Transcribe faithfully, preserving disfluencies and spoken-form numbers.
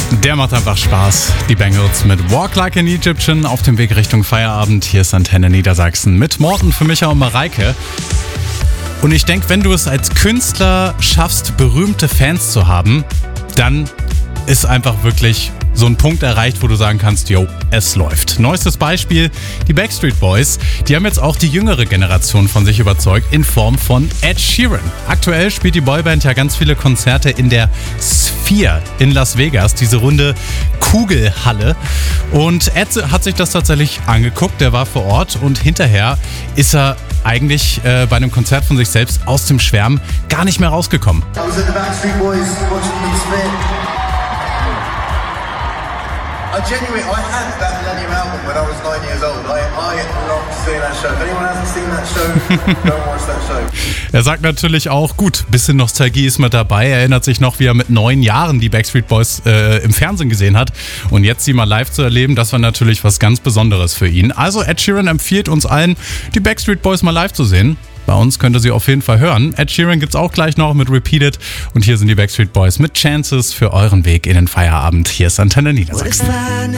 Der macht einfach Spaß. Die Bangles mit Walk Like an Egyptian auf dem Weg Richtung Feierabend. Hier ist Antenne Niedersachsen mit Morten für Micha und Mareike. Und ich denke, wenn du es als Künstler schaffst, berühmte Fans zu haben, dann ist einfach wirklich so ein Punkt erreicht, wo du sagen kannst, yo, es läuft. Neuestes Beispiel, die Backstreet Boys. Die haben jetzt auch die jüngere Generation von sich überzeugt in Form von Ed Sheeran. Aktuell spielt die Boyband ja ganz viele Konzerte in der Sphere in Las Vegas, diese runde Kugelhalle. Und Ed hat sich das tatsächlich angeguckt, der war vor Ort und hinterher ist er eigentlich äh, bei einem Konzert von sich selbst aus dem Schwärmen gar nicht mehr rausgekommen. I was at the Backstreet Boys watching them spin. I genuinely, I had that Millennium album when I was nine years old. I, I love to see that show. If anyone hasn't seen that show, go and watch that show. Er sagt natürlich auch, gut, bisschen Nostalgie ist mit dabei. Er erinnert sich noch, wie er mit neun Jahren die Backstreet Boys äh, im Fernsehen gesehen hat. Und jetzt sie mal live zu erleben, das war natürlich was ganz Besonderes für ihn. Also Ed Sheeran empfiehlt uns allen, die Backstreet Boys mal live zu sehen. Bei uns könnt ihr sie auf jeden Fall hören. Ed Sheeran gibt's auch gleich noch mit Repeated. Und hier sind die Backstreet Boys mit Chances für euren Weg in den Feierabend. Hier ist Antenne Niedersachsen.